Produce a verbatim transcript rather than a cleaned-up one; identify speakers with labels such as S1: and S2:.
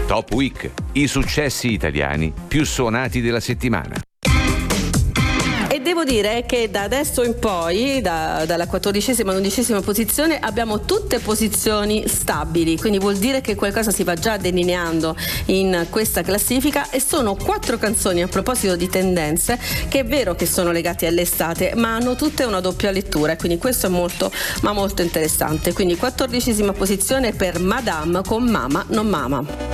S1: Top Week, i successi italiani più suonati della settimana.
S2: E devo dire che da adesso in poi, da, dalla quattordicesima all'undicesima posizione, abbiamo tutte posizioni stabili, quindi vuol dire che qualcosa si va già delineando in questa classifica, e sono quattro canzoni, a proposito di tendenze, che è vero che sono legate all'estate, ma hanno tutte una doppia lettura, quindi questo è molto ma molto interessante. Quindi quattordicesima posizione per Madame con Mama non Mama.